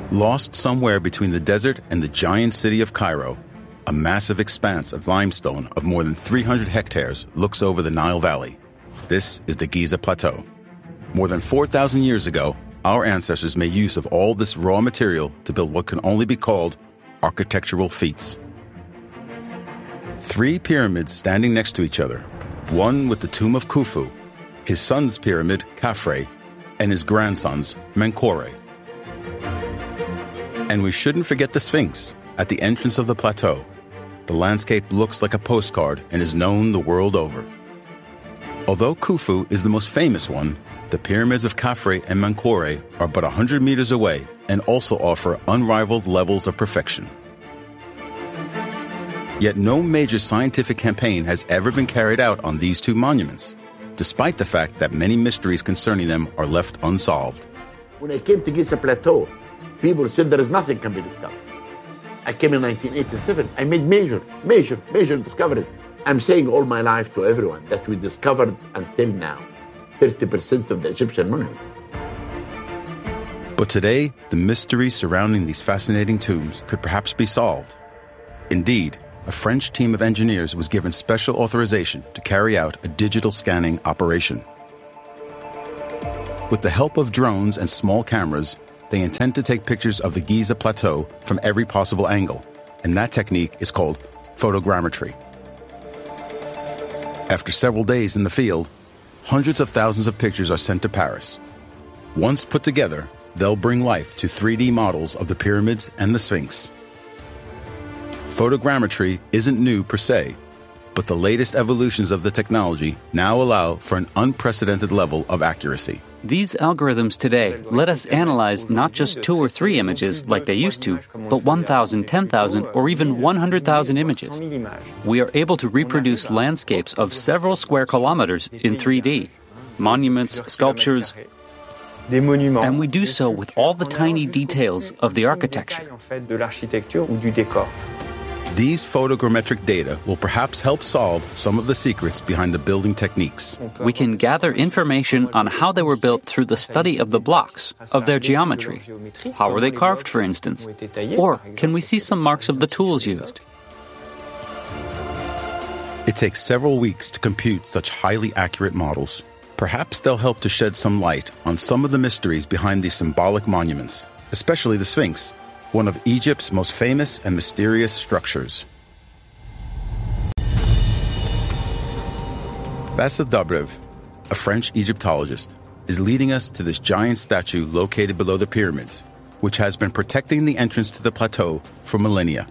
Lost somewhere between the desert and the giant city of Cairo, a massive expanse of limestone of more than 300 hectares looks over the Nile Valley. This is the Giza Plateau. More than 4,000 years ago, our ancestors made use of all this raw material to build what can only be called architectural feats. 3 pyramids standing next to each other, one with the tomb of Khufu, his son's pyramid, Khafre, and his grandson's, Menkaure. And we shouldn't forget the Sphinx at the entrance of the plateau. The landscape looks like a postcard and is known the world over. Although Khufu is the most famous one, the pyramids of Khafre and Menkaure are but 100 meters away and also offer unrivaled levels of perfection. Yet no major scientific campaign has ever been carried out on these 2 monuments, despite the fact that many mysteries concerning them are left unsolved. When I came to Giza Plateau, people said there is nothing can be discovered. I came in 1987. I made major discoveries. I'm saying all my life to everyone that we discovered until now 30% of the Egyptian monuments. But today, the mystery surrounding these fascinating tombs could perhaps be solved. Indeed, a French team of engineers was given special authorization to carry out a digital scanning operation. With the help of drones and small cameras, they intend to take pictures of the Giza Plateau from every possible angle, and that technique is called photogrammetry. After several days in the field, hundreds of thousands of pictures are sent to Paris. Once put together, they'll bring life to 3D models of the pyramids and the Sphinx. Photogrammetry isn't new per se, but the latest evolutions of the technology now allow for an unprecedented level of accuracy. These algorithms today let us analyze not just 2 or 3 images like they used to, but 1,000, 10,000, or even 100,000 images. We are able to reproduce landscapes of several square kilometers in 3D, monuments, sculptures, and we do so with all the tiny details of the architecture. These photogrammetric data will perhaps help solve some of the secrets behind the building techniques. We can gather information on how they were built through the study of the blocks, of their geometry. How were they carved, for instance? Or can we see some marks of the tools used? It takes several weeks to compute such highly accurate models. Perhaps they'll help to shed some light on some of the mysteries behind these symbolic monuments, especially the Sphinx, one of Egypt's most famous and mysterious structures. Bassel Dobrev, a French Egyptologist, is leading us to this giant statue located below the pyramids, which has been protecting the entrance to the plateau for millennia.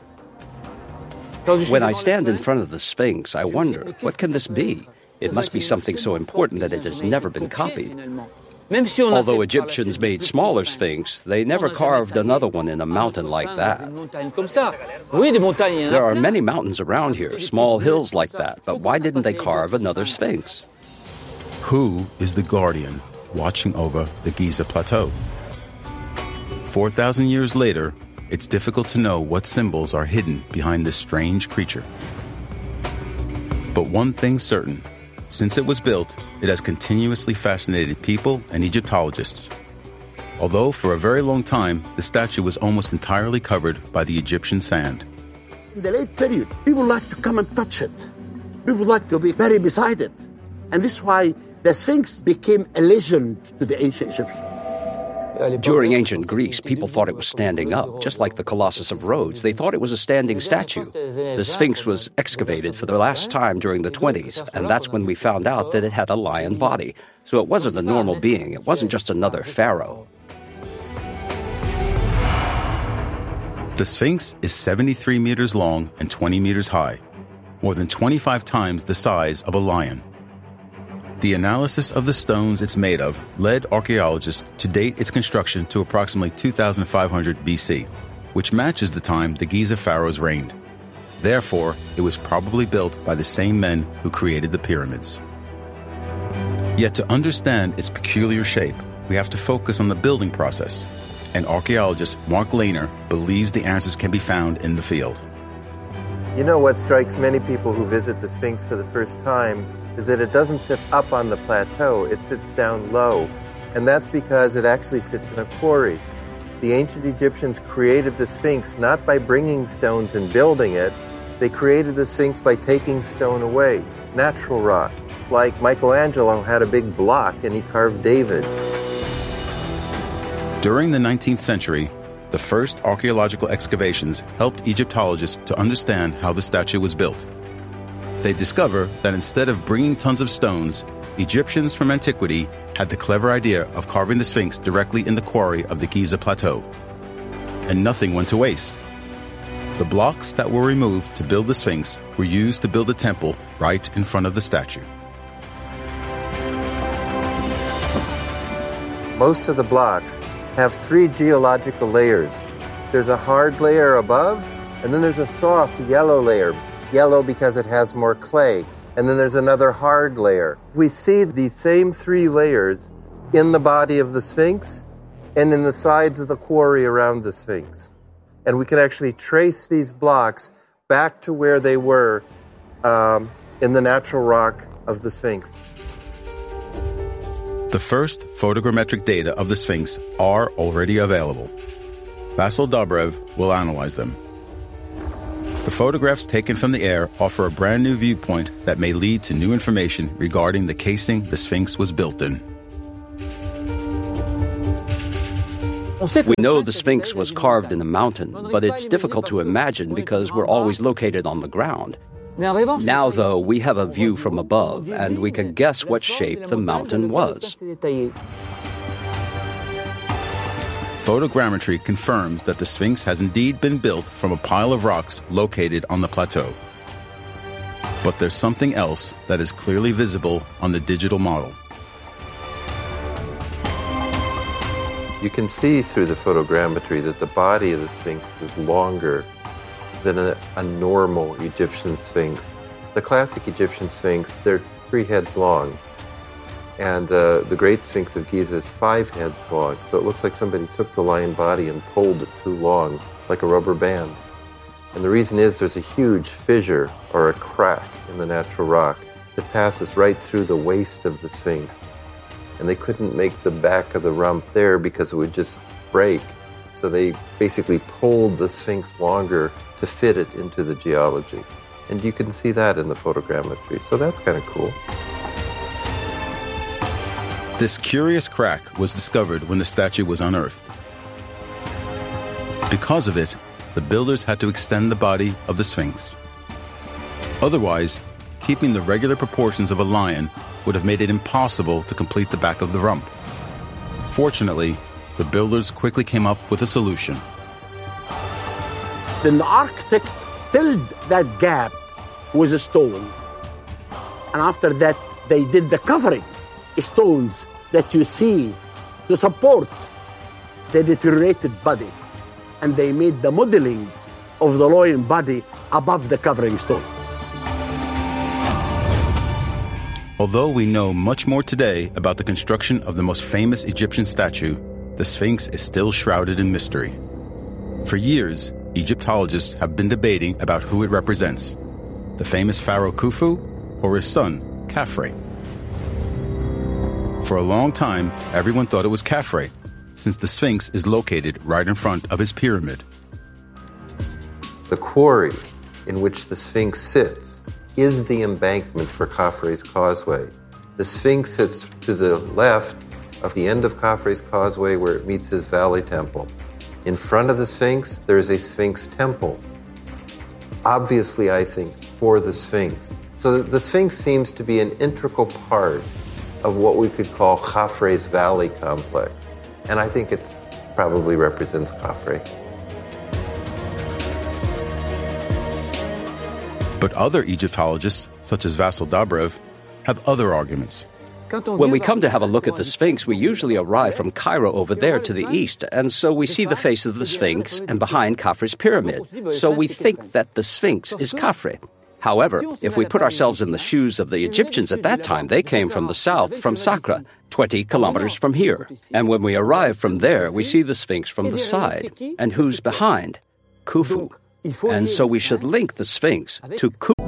When I stand in front of the Sphinx, I wonder, what can this be? It must be something so important that it has never been copied. Although Egyptians made smaller Sphinx, they never carved another one in a mountain like that. There are many mountains around here, small hills like that, but why didn't they carve another Sphinx? Who is the guardian watching over the Giza Plateau? 4,000 years later, it's difficult to know what symbols are hidden behind this strange creature. But one thing's certain. Since it was built, it has continuously fascinated people and Egyptologists. Although for a very long time, the statue was almost entirely covered by the Egyptian sand. In the late period, people like to come and touch it. People like to be buried beside it. And this is why the Sphinx became a legend to the ancient Egyptians. During ancient Greece, people thought it was standing up, just like the Colossus of Rhodes. They thought it was a standing statue. The Sphinx was excavated for the last time during the 20s, and that's when we found out that it had a lion body. So it wasn't a normal being. It wasn't just another pharaoh. The Sphinx is 73 meters long and 20 meters high, more than 25 times the size of a lion. The analysis of the stones it's made of led archaeologists to date its construction to approximately 2,500 BC, which matches the time the Giza pharaohs reigned. Therefore, it was probably built by the same men who created the pyramids. Yet to understand its peculiar shape, we have to focus on the building process, and archaeologist Mark Lehner believes the answers can be found in the field. You know what strikes many people who visit the Sphinx for the first time is that it doesn't sit up on the plateau, it sits down low. And that's because it actually sits in a quarry. The ancient Egyptians created the Sphinx not by bringing stones and building it. They created the Sphinx by taking stone away, natural rock. Like Michelangelo had a big block and he carved David. During the 19th century, the first archaeological excavations helped Egyptologists to understand how the statue was built. They discover that instead of bringing tons of stones, Egyptians from antiquity had the clever idea of carving the Sphinx directly in the quarry of the Giza Plateau. And nothing went to waste. The blocks that were removed to build the Sphinx were used to build a temple right in front of the statue. Most of the blocks have 3 geological layers. There's a hard layer above, and then there's a soft yellow layer. Yellow because it has more clay. And then there's another hard layer. We see these same 3 layers in the body of the Sphinx and in the sides of the quarry around the Sphinx. And we can actually trace these blocks back to where they were in the natural rock of the Sphinx. The first photogrammetric data of the Sphinx are already available. Vasyl Dobrev will analyze them. The photographs taken from the air offer a brand new viewpoint that may lead to new information regarding the casing the Sphinx was built in. We know the Sphinx was carved in a mountain, but it's difficult to imagine because we're always located on the ground. Now, though, we have a view from above, and we can guess what shape the mountain was. Photogrammetry confirms that the Sphinx has indeed been built from a pile of rocks located on the plateau. But there's something else that is clearly visible on the digital model. You can see through the photogrammetry that the body of the Sphinx is longer than a normal Egyptian Sphinx. The classic Egyptian Sphinx, they're 3 heads long. And the Great Sphinx of Giza is 5 heads long. So it looks like somebody took the lion body and pulled it too long, like a rubber band. And the reason is there's a huge fissure or a crack in the natural rock that passes right through the waist of the Sphinx. And they couldn't make the back of the rump there because it would just break. So they basically pulled the Sphinx longer to fit it into the geology. And you can see that in the photogrammetry. So that's kind of cool. This curious crack was discovered when the statue was unearthed. Because of it, the builders had to extend the body of the Sphinx. Otherwise, keeping the regular proportions of a lion would have made it impossible to complete the back of the rump. Fortunately, the builders quickly came up with a solution. Then the architect filled that gap with stones. And after that, they did the covering. Stones that you see to support the deteriorated body. And they made the modeling of the lion body above the covering stones. Although we know much more today about the construction of the most famous Egyptian statue, the Sphinx is still shrouded in mystery. For years, Egyptologists have been debating about who it represents, the famous pharaoh Khufu or his son, Khafre. For a long time, everyone thought it was Khafre, since the Sphinx is located right in front of his pyramid. The quarry in which the Sphinx sits is the embankment for Khafre's Causeway. The Sphinx sits to the left of the end of Khafre's Causeway where it meets his valley temple. In front of the Sphinx, there's a Sphinx temple. Obviously, I think, for the Sphinx. So the Sphinx seems to be an integral part of what we could call Khafre's Valley complex. And I think it probably represents Khafre. But other Egyptologists, such as Vasyl Dobrev, have other arguments. When we come to have a look at the Sphinx, we usually arrive from Cairo over there to the east, and so we see the face of the Sphinx and behind Khafre's pyramid. So we think that the Sphinx is Khafre. However, if we put ourselves in the shoes of the Egyptians at that time, they came from the south, from Saqqara, 20 kilometers from here. And when we arrive from there, we see the Sphinx from the side. And who's behind? Khufu. And so we should link the Sphinx to Khufu.